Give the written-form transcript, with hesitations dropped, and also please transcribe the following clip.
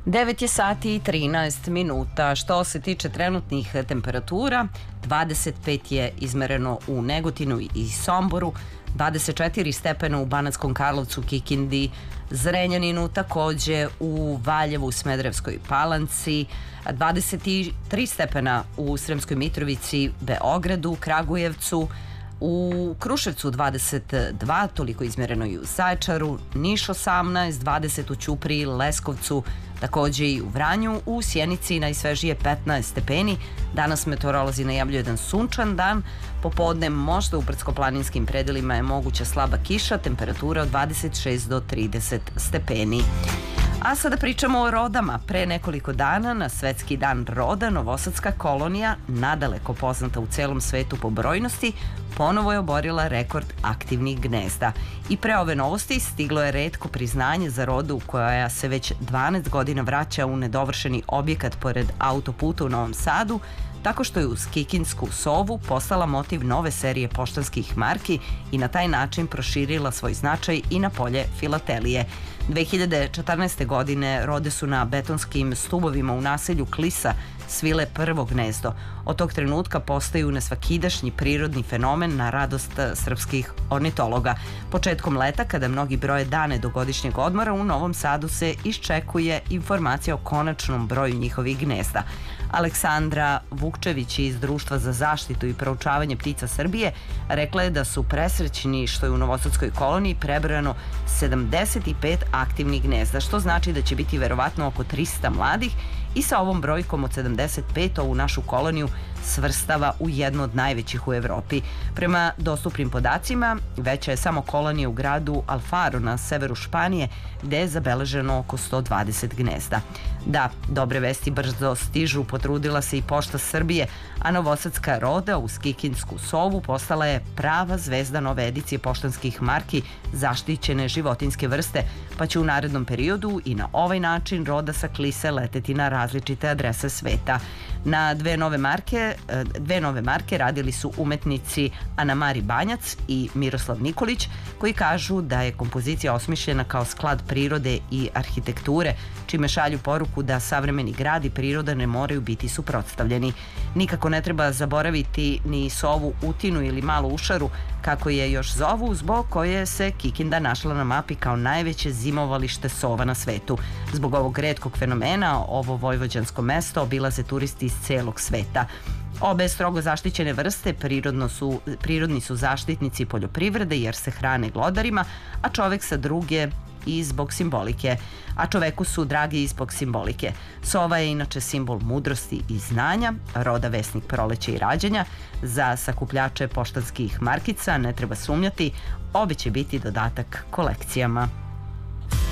9 je sati i 13 minuta. Što se tiče trenutnih temperatura, 25 je izmereno u Negotinu i Somboru, 24 stepena u Banatskom Karlovcu, Kikindi, Zrenjaninu, takođe u Valjevu, Smederevskoj Palanci, 23 stepena u Sremskoj Mitrovici, Beogradu, Kragujevcu, u Kruševcu 22, toliko izmjereno i u Zaječaru, Niš 18, 20 u Ćupriji, Leskovcu, takođe i u Vranju, u Sjenici najsvežije 15 stepeni. Danas meteorolozi najavljuju jedan sunčan dan, popodne možda u brdsko-planinskim predelima je moguća slaba kiša, temperatura od 26 do 30 stepeni. A sada pričamo o rodama. Pre nekoliko dana na Svetski dan roda novosadska kolonija, nadaleko poznata u celom svetu po brojnosti, ponovo je oborila rekord aktivnih gnezda. I pre ove novosti stiglo je retko priznanje za rodu koja se već 12 godina vraća u nedovršeni objekat pored autoputa u Novom Sadu, tako što je uz kikindsku sovu postala motiv nove serije poštanskih marki i na taj način proširila svoj značaj i na polje filatelije. 2014. godine rode su na betonskim stubovima u naselju Klisa svile prvo gnezdo. Od tog trenutka postaju nesvakidašnji prirodni fenomen na radost srpskih ornitologa. Početkom leta, kada mnogi broje dane do godišnjeg odmora, u Novom Sadu se iščekuje informacija o konačnom broju njihovih gnezda. Aleksandra Vukčević iz Društva za zaštitu i proučavanje ptica Srbije rekla je da su presrećni što je u novosadskoj koloniji prebrojano 75 aktivnih gnezda, što znači da će biti verovatno oko 300 mladih i sa ovom brojkom od 75 ovu našu koloniju svrstava u jednu od najvećih u Evropi. Prema dostupnim podacima, veća je samo kolonija u gradu Alfaro na severu Španije, gde je zabeleženo oko 120 gnezda. Da, dobre vesti brzo stižu, potrudila se i Pošta Srbije, a novosadska roda uz kikindsku sovu postala je prava zvezda nove edicije poštanskih marki zaštićene životinjske vrste, pa će u narednom periodu i na ovaj način roda sa Klise leteti na različite adrese sveta. Na dve nove marke radili su umetnici Ana Mari Banjac i Miroslav Nikolić, koji kažu da je kompozicija osmišljena kao sklad prirode i arhitekture, čime šalju poruku da savremeni grad i priroda ne moraju biti suprotstavljeni. Nikako ne treba zaboraviti ni sovu Utinu ili malu ušaru, kako je još zovu, zbog koje se Kikinda našla na mapi kao najveće zimovalište sova na svetu. Zbog ovog retkog fenomena, ovo vojvođansko mesto obilaze turisti iz celog sveta. Obe strogo zaštićene vrste prirodni su zaštitnici poljoprivrede jer se hrane glodarima, a čovek sa druge i zbog simbolike. A čoveku su dragi i zbog simbolike. Sova je inače simbol mudrosti i znanja, roda vesnik proleća i rađanja. Za sakupljače poštanskih markica ne treba sumnjati, obe će biti dodatak kolekcijama.